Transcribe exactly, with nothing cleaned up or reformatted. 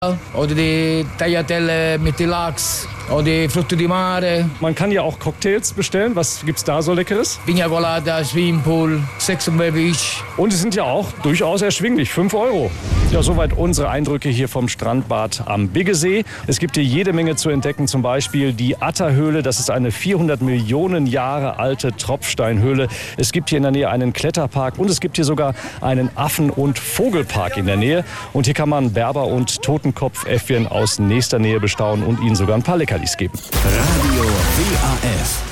oder die Tagliatelle mit dem Lachs oder die Früchte di Mare. Man kann ja auch Cocktails bestellen. Was gibt's da so Leckeres? Pina Colada, Swimmingpool, Sex and the Beach. Und es sind ja auch durchaus erschwinglich, fünf Euro. Ja, soweit unsere Eindrücke hier vom Strandbad am Biggesee. Es gibt hier jede Menge zu entdecken, zum Beispiel die Atta-Höhle. Das ist eine vierhundert Millionen Jahre alte Tropfsteinhöhle. Es gibt hier in der Nähe einen Kletterpark und es gibt hier sogar einen Affen- und Vogelpark in der Nähe. Und hier kann man Berber- und Totenkopfäffchen aus nächster Nähe bestaunen und ihnen sogar ein paar Leckerlis geben. Radio W A F